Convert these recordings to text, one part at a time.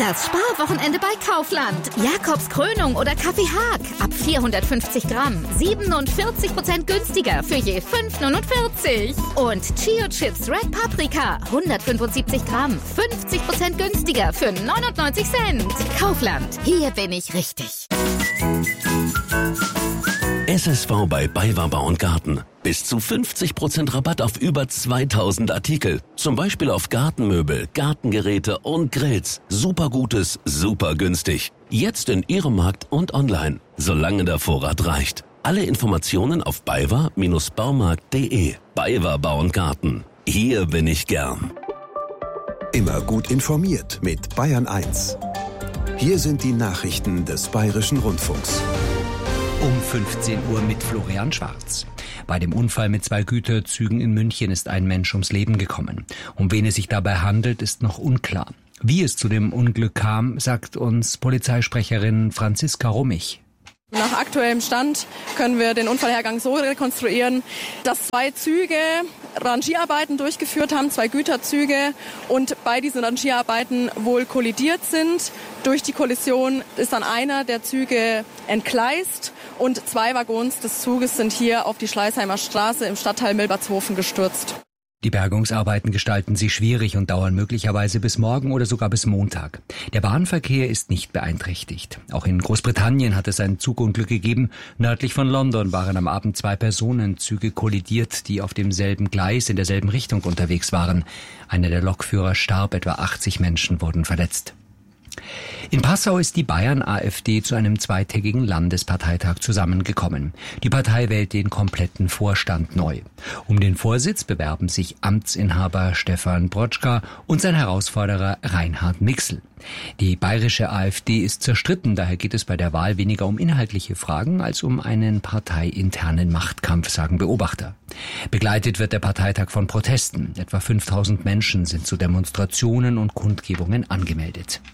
Das Sparwochenende bei Kaufland. Jakobs Krönung oder Kaffee Haag. Ab 450 Gramm. 47% günstiger für je 5,49. Und Chio Chips Red Paprika. 175 Gramm. 50% günstiger für 99 Cent. Kaufland. Hier bin ich richtig. SSV bei BayWa Bau und Garten. Bis zu 50% Rabatt auf über 2000 Artikel. Zum Beispiel auf Gartenmöbel, Gartengeräte und Grills. Super Gutes, super günstig. Jetzt in Ihrem Markt und online. Solange der Vorrat reicht. Alle Informationen auf baywa-baumarkt.de. BayWa Bau und Garten. Hier bin ich gern. Immer gut informiert mit Bayern 1. Hier sind die Nachrichten des Bayerischen Rundfunks. Um 15 Uhr mit Florian Schwarz. Bei dem Unfall mit 2 Güterzügen in München ist ein Mensch ums Leben gekommen. Um wen es sich dabei handelt, ist noch unklar. Wie es zu dem Unglück kam, sagt uns Polizeisprecherin Franziska Rummich. Nach aktuellem Stand können wir den Unfallhergang so rekonstruieren, dass 2 Züge Rangierarbeiten durchgeführt haben, 2 Güterzüge, und bei diesen Rangierarbeiten wohl kollidiert sind. Durch die Kollision ist dann einer der Züge entgleist und 2 Waggons des Zuges sind hier auf die Schleißheimer Straße im Stadtteil Milbertshofen gestürzt. Die Bergungsarbeiten gestalten sich schwierig und dauern möglicherweise bis morgen oder sogar bis Montag. Der Bahnverkehr ist nicht beeinträchtigt. Auch in Großbritannien hat es ein Zugunglück gegeben. Nördlich von London waren am Abend 2 Personenzüge kollidiert, die auf demselben Gleis in derselben Richtung unterwegs waren. Einer der Lokführer starb, etwa 80 Menschen wurden verletzt. In Passau ist die Bayern-AfD zu einem zweitägigen Landesparteitag zusammengekommen. Die Partei wählt den kompletten Vorstand neu. Um den Vorsitz bewerben sich Amtsinhaber Stefan Brotschka und sein Herausforderer Reinhard Mixel. Die bayerische AfD ist zerstritten, daher geht es bei der Wahl weniger um inhaltliche Fragen als um einen parteiinternen Machtkampf, sagen Beobachter. Begleitet wird der Parteitag von Protesten. Etwa 5000 Menschen sind zu Demonstrationen und Kundgebungen angemeldet.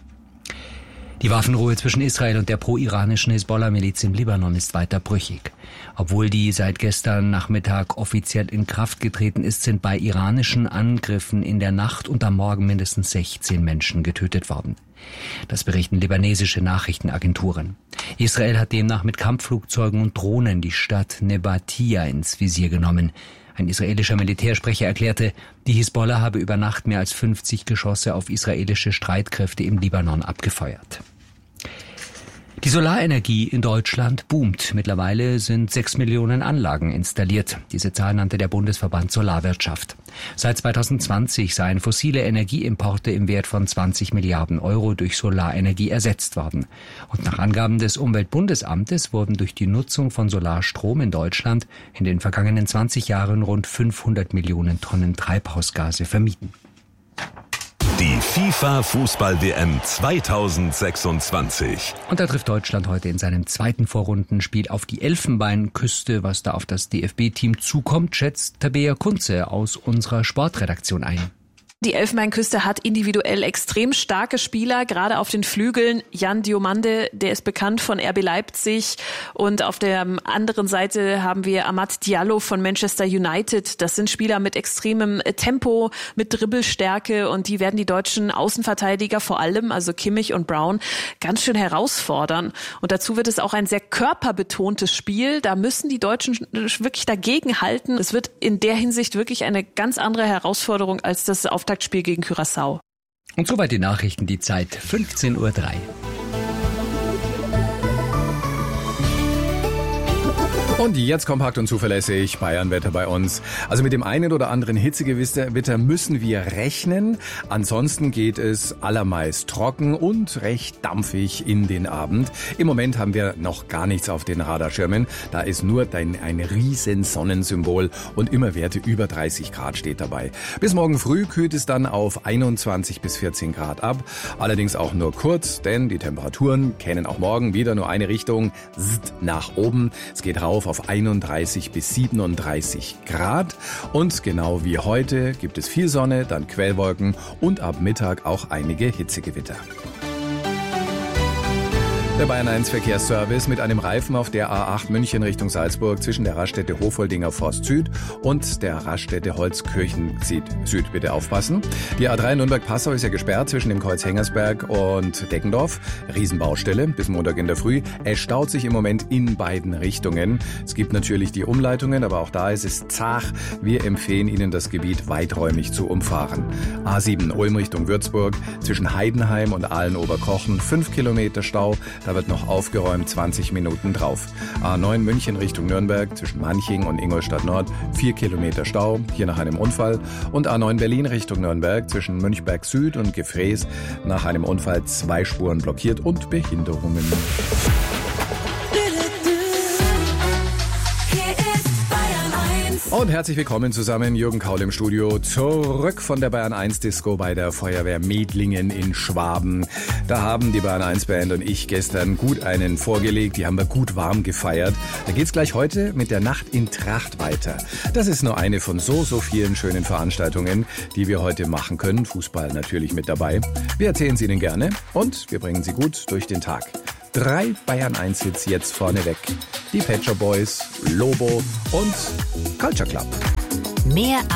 Die Waffenruhe zwischen Israel und der pro-iranischen Hisbollah-Miliz im Libanon ist weiter brüchig. Obwohl die seit gestern Nachmittag offiziell in Kraft getreten ist, sind bei iranischen Angriffen in der Nacht und am Morgen mindestens 16 Menschen getötet worden. Das berichten libanesische Nachrichtenagenturen. Israel hat demnach mit Kampfflugzeugen und Drohnen die Stadt Nebatia ins Visier genommen. Ein israelischer Militärsprecher erklärte, die Hisbollah habe über Nacht mehr als 50 Geschosse auf israelische Streitkräfte im Libanon abgefeuert. Die Solarenergie in Deutschland boomt. Mittlerweile sind 6 Millionen Anlagen installiert. Diese Zahl nannte der Bundesverband Solarwirtschaft. Seit 2020 seien fossile Energieimporte im Wert von 20 Milliarden Euro durch Solarenergie ersetzt worden. Und nach Angaben des Umweltbundesamtes wurden durch die Nutzung von Solarstrom in Deutschland in den vergangenen 20 Jahren rund 500 Millionen Tonnen Treibhausgase vermieden. Die FIFA-Fußball-WM 2026. Und da trifft Deutschland heute in seinem zweiten Vorrundenspiel auf die Elfenbeinküste. Was da auf das DFB-Team zukommt, schätzt Tabea Kunze aus unserer Sportredaktion ein. Die Elfenbeinküste hat individuell extrem starke Spieler, gerade auf den Flügeln. Jan Diomande, der ist bekannt von RB Leipzig. Und auf der anderen Seite haben wir Amad Diallo von Manchester United. Das sind Spieler mit extremem Tempo, mit Dribbelstärke. Und die werden die deutschen Außenverteidiger vor allem, also Kimmich und Brown, ganz schön herausfordern. Und dazu wird es auch ein sehr körperbetontes Spiel. Da müssen die Deutschen wirklich dagegen halten. Es wird in der Hinsicht wirklich eine ganz andere Herausforderung als das Auftaktspiel gegen Curaçao. Und soweit die Nachrichten, die Zeit 15:03 Uhr. Und jetzt kompakt und zuverlässig Bayernwetter bei uns. Also mit dem einen oder anderen Hitzegewitter müssen wir rechnen. Ansonsten geht es allermeist trocken und recht dampfig in den Abend. Im Moment haben wir noch gar nichts auf den Radarschirmen. Da ist nur ein riesen Sonnensymbol und immer Werte über 30 Grad steht dabei. Bis morgen früh kühlt es dann auf 21 bis 14 Grad ab. Allerdings auch nur kurz, denn die Temperaturen kennen auch morgen wieder nur eine Richtung, nach oben. Es geht rauf auf 31 bis 37 Grad. Und genau wie heute gibt es viel Sonne, dann Quellwolken und ab Mittag auch einige Hitzegewitter. Der Bayern 1 Verkehrsservice mit einem Reifen auf der A8 München Richtung Salzburg zwischen der Raststätte Hofoldinger Forst Süd und der Raststätte Holzkirchen Süd. Bitte aufpassen. Die A3 Nürnberg-Passau ist ja gesperrt zwischen dem Kreuz Hengersberg und Deckendorf. Riesenbaustelle bis Montag in der Früh. Es staut sich im Moment in beiden Richtungen. Es gibt natürlich die Umleitungen, aber auch da ist es zach. Wir empfehlen Ihnen, das Gebiet weiträumig zu umfahren. A7 Ulm Richtung Würzburg zwischen Heidenheim und Aalen-Oberkochen 5 Kilometer Stau. Da wird noch aufgeräumt, 20 Minuten drauf. A9 München Richtung Nürnberg zwischen Manching und Ingolstadt Nord 4 Kilometer Stau, hier nach einem Unfall. Und A9 Berlin Richtung Nürnberg zwischen Münchberg Süd und Gefrees nach einem Unfall 2 Spuren blockiert und Behinderungen. Und herzlich willkommen zusammen, Jürgen Kaul im Studio, zurück von der Bayern 1 Disco bei der Feuerwehr Medlingen in Schwaben. Da haben die Bayern 1 Band und ich gestern gut einen vorgelegt, die haben wir gut warm gefeiert. Da geht's gleich heute mit der Nacht in Tracht weiter. Das ist nur eine von so vielen schönen Veranstaltungen, die wir heute machen können. Fußball natürlich mit dabei. Wir erzählen sie Ihnen gerne und wir bringen sie gut durch den Tag. 3 Bayern 1 Hits jetzt vorneweg. Die Pet Shop Boys, Lobo und Culture Club. Mehr